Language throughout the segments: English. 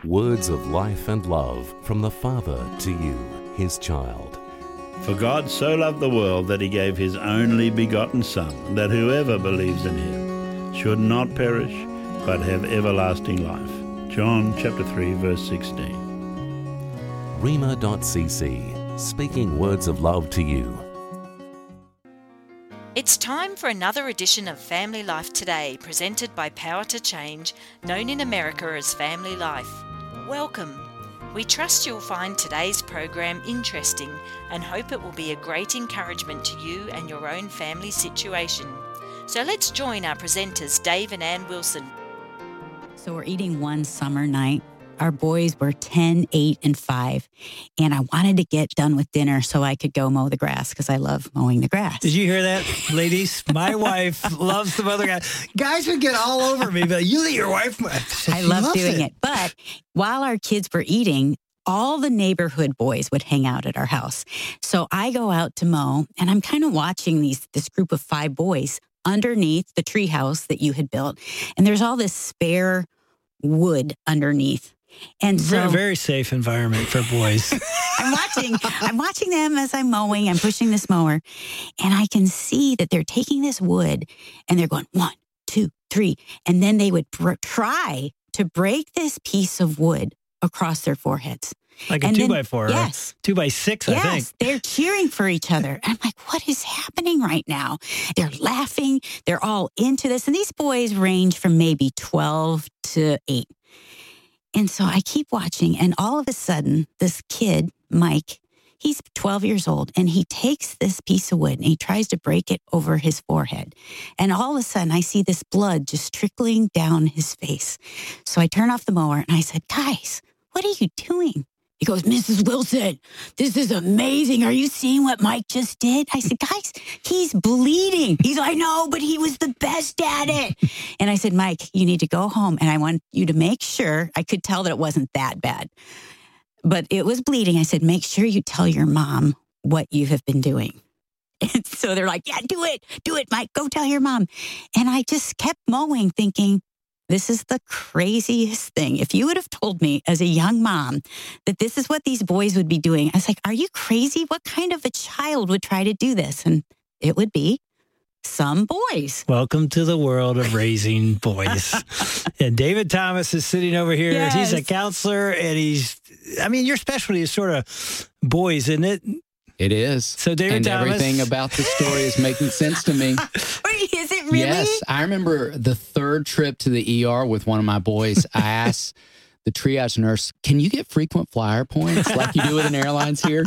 Words of life and love from the Father to you, his child. For God so loved the world that he gave his only begotten Son, that whoever believes in him should not perish, but have everlasting life. John chapter 3, verse 16. Rhema.cc, speaking words of love to you. It's time for another edition of Family Life Today, presented by Power to Change, known in America as Family Life. Welcome. We trust you'll find today's program interesting and hope it will be a great encouragement to you and your own family situation. So let's join our presenters, Dave and Ann Wilson. So we're eating one summer night. Our boys were 10, 8, and 5. And I wanted to get done with dinner so I could go mow the grass because I love mowing the grass. Did you hear that, ladies? My wife loves to mow the grass. Guys would get all over me, but you let your wife. I love doing it. But while our kids were eating, all the neighborhood boys would hang out at our house. So I go out to mow, and I'm kind of watching this group of 5 boys underneath the treehouse that you had built. And there's all this spare wood underneath. And so, very safe environment for boys. I'm watching them as I'm mowing. I'm pushing this mower, and I can see that they're taking this wood and they're going 1, 2, 3, and then they would try to break this piece of wood across their foreheads. Like a 2x4, yes, 2x6, I think. Yes, they're cheering for each other. I'm like, what is happening right now? They're laughing. They're all into this, and these boys range from maybe 12 to 8. And so I keep watching, and all of a sudden, this kid, Mike, he's 12 years old, and he takes this piece of wood, and he tries to break it over his forehead. And all of a sudden, I see this blood just trickling down his face. So I turn off the mower, and I said, guys, what are you doing? He goes, Mrs. Wilson, this is amazing. Are you seeing what Mike just did? I said, guys, he's bleeding. He's like, I know, but he was the best at it. And I said, Mike, you need to go home, and I want you to make sure. I could tell that it wasn't that bad, but it was bleeding. I said, make sure you tell your mom what you have been doing. And so they're like, yeah, do it, Mike, go tell your mom. And I just kept mowing thinking, this is the craziest thing. If you would have told me as a young mom that this is what these boys would be doing, I was like, are you crazy? What kind of a child would try to do this? And it would be some boys. Welcome to the world of raising boys. And David Thomas is sitting over here. Yes. He's a counselor, and your specialty is sort of boys, isn't it? It is. So David Thomas. Everything about the story is making sense to me. Wait, is it really? Yes. I remember the 3rd trip to the ER with one of my boys. I asked the triage nurse, can you get frequent flyer points like you do with an airlines here?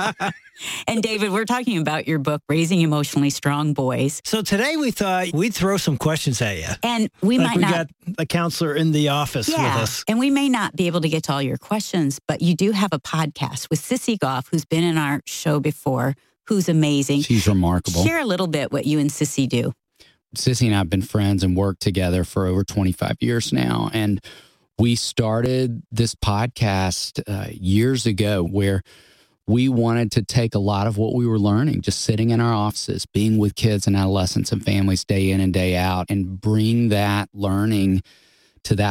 And David, we're talking about your book, Raising Emotionally Strong Boys. So today we thought we'd throw some questions at you. And we got a counselor in the office with us. And we may not be able to get to all your questions, but you do have a podcast with Sissy Goff, who's been in our show before, who's amazing. She's remarkable. Share a little bit what you and Sissy do. Sissy and I have been friends and worked together for over 25 years now. And we started this podcast years ago where we wanted to take a lot of what we were learning, just sitting in our offices, being with kids and adolescents and families day in and day out, and bring that learning to that